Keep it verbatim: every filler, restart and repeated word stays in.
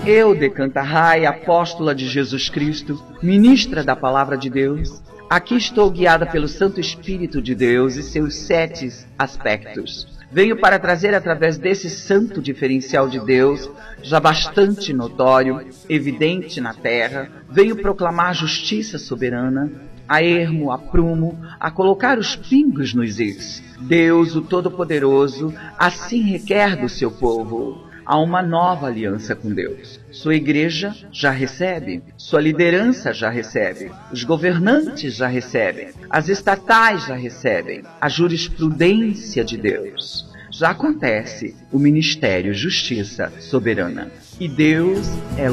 Eu, Decantarrai, apóstola de Jesus Cristo, ministra da Palavra de Deus, aqui estou guiada pelo Santo Espírito de Deus e seus sete aspectos. Venho para trazer através desse santo diferencial de Deus, já bastante notório, evidente na terra, venho proclamar justiça soberana, a ermo, a prumo, a colocar os pingos nos is. Deus, o Todo-Poderoso, assim requer do seu povo. Há uma nova aliança com Deus. Sua igreja já recebe, sua liderança já recebe, os governantes já recebem, as estatais já recebem, a jurisprudência de Deus. Já acontece o Ministério Justiça Soberana. E Deus é